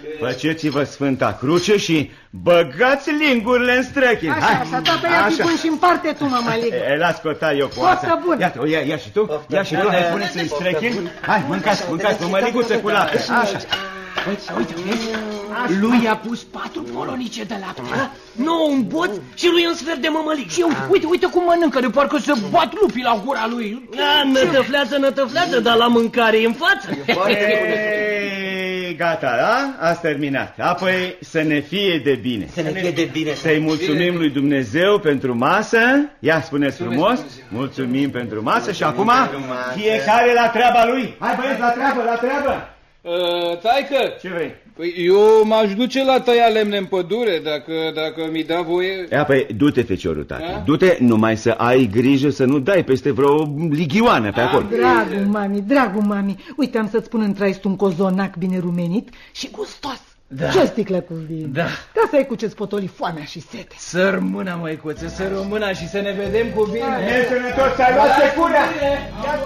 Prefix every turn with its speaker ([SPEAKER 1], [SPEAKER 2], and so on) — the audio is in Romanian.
[SPEAKER 1] Faceți-vă Sfânta Cruce și băgați lingurile în străchini.
[SPEAKER 2] Așa, tata, ia tipun și împarte tu, mămăligă.
[SPEAKER 1] Las cota eu cu asta. Iată, ia și tu, hai, puneți în străchini. Hai, mâncați, mămăliguță cu lapte. Așa.
[SPEAKER 3] Uite, lui i-a pus 4 polonice de lapte, 9 un boț și lui un sfert de mămăligă. Și uite cum mănâncă, de parcă se bat lupii la gura lui. Nătăflează, dar la mâncare e în față.
[SPEAKER 1] Gata, da? Ați terminat. Apoi să ne fie de bine. Să-i mulțumim lui Dumnezeu pentru masă. Ia, spuneți frumos. Mulțumim pentru masă și acum fiecare la treaba lui. Hai, băieți, la treabă.
[SPEAKER 4] Taică,
[SPEAKER 1] ce vrei?
[SPEAKER 4] Păi eu m-aș duce la tăia lemne în pădure, dacă mi da voie.
[SPEAKER 1] Păi du-te, feciorul, tată. Du-te, numai să ai grijă să nu dai peste vreo lighioană pe acolo.
[SPEAKER 2] Dragul mami, uite, am să-ți spun în trai un cozonac bine rumenit și gustos.
[SPEAKER 3] Da.
[SPEAKER 2] Ce o sticlă cu vin.
[SPEAKER 3] Da.
[SPEAKER 2] Ca să ai cu ce-ți potoli foamea și sete.
[SPEAKER 3] Să rămână, măicuță, să rămână și să ne vedem cu bine.
[SPEAKER 1] Ne sănătos, să ai luat secura.